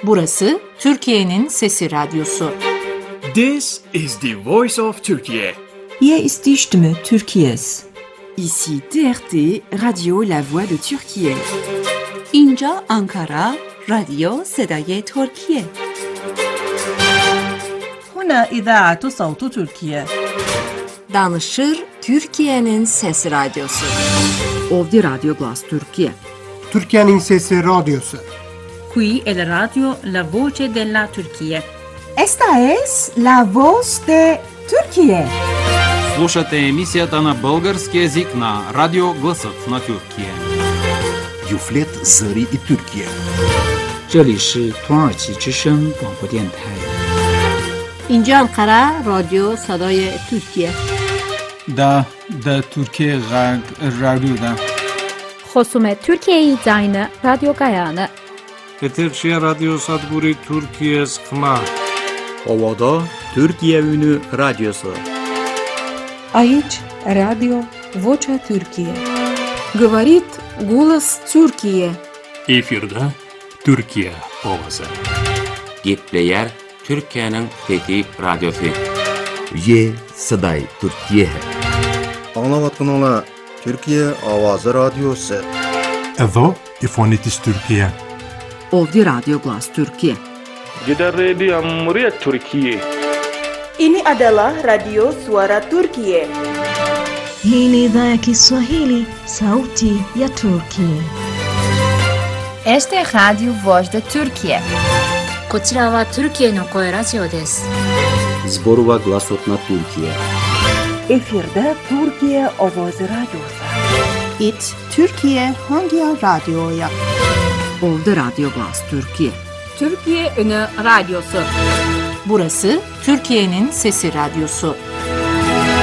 Burası Türkiye'nin Sesi Radyosu. This is the voice of Turkey. Hier ist die Stimme Türkiye's. Ici TRT, Radio La Voix de Türkiye. اینجا آنکارا، رادیو صدای ترکیه. هنا إذاعة صوت تركيا. Danışır Türkiye'nin Sesi Radyosu. Ovdje Radio Glas Türkiye. Türkiye'nin Sesi Radyosu. Qui è la radio La Voce della Turchia. Esta es La Voz de Turquía. Слушате емисията на български език на Радио Гласът на Тюркия. Юфлет Зари и Türkiye. 这里是土耳其之声广播电台。 اینجا انقره رادیو صدای ترکیه. دا Türkiye Radyo'da. خصوم Türkiye Zayını Radyo Gayanı. Eterşehir Radyo Sadburi Türkiye Skma. Ovada Türkiye Ünü Radyosu. Aici Radio Vocea Türkiye. Говорит голос Türkiye. Efirde Türkiye Ovası. Gitleyer Türkiye'nin Fethi Radyosu. Ye Saday Türkiye. Anlavatkanala Türkiye Avazı Radyosu. Evo İfonitis Türkiye. Ovdje Radio Glas Türkiye. Gider Radio Muria Türkiye. Ini adalah Radio Suara Turkiye. Hii ni idhaa ya Kiswahili, Sauti ya Turkiye. Este es Radio Voz de Turkiye. こちらはトルキエの声ラジオです。 Zborova Glasot na Türkiye. Efirde Türkiye Ovoz Radyosu. It Türkiye Hangi Radyo'ya? Ovdje Radio Glas Türkiye. Türkiye Ünü Radyosu. Burası Türkiye'nin Sesi Radyosu.